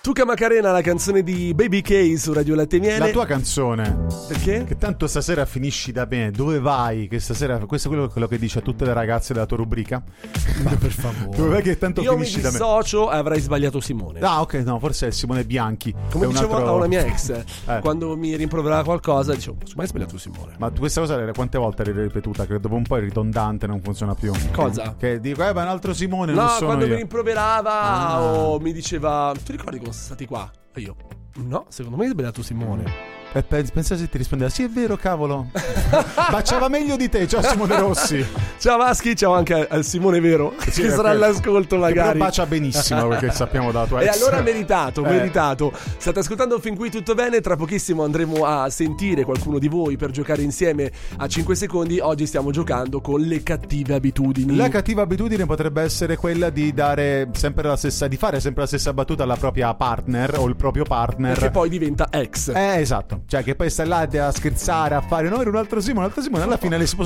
Tuca Macarena, la canzone di Baby K su Radio Latte e Miele. La tua canzone. Perché? Che tanto stasera finisci da me. Dove vai? Che stasera, questo è quello che dici a tutte le ragazze della tua rubrica. Ma per favore. Dove vai che tanto Io finisci da me? Io mi dissocio e avrei sbagliato Simone. Ah, ok, no, forse è Simone Bianchi. Come dicevo a una mia ex, Eh. quando mi rimproverava qualcosa, dicevo, ma hai sbagliato Simone. Ma questa cosa quante volte l'hai ripetuta? Che dopo un po' è ridondante, non funziona più. Cosa? Che dico, ma un altro Simone, No, non sono quando io. mi rimproverava o mi diceva, ti ricordi quando siamo stati qua? E io, no, secondo me hai sbagliato Simone. E pensa se ti rispondeva, sì è vero cavolo. Baciava meglio di te, ciao Simone Rossi. Ciao Vaschi, ciao anche al Simone Vero, Sì, che sarà all'ascolto che magari. però bacia benissimo, perché sappiamo dalla tua E ex. allora meritato. State ascoltando fin qui tutto bene. Tra pochissimo andremo a sentire qualcuno di voi per giocare insieme a 5 secondi. Oggi stiamo giocando con le cattive abitudini. La cattiva abitudine potrebbe essere quella di dare sempre la stessa, di fare sempre la stessa battuta alla propria partner o il proprio partner. Perché poi diventa ex. Esatto. Cioè che poi stai là a scherzare, a fare no, era un altro Simone, alla fine le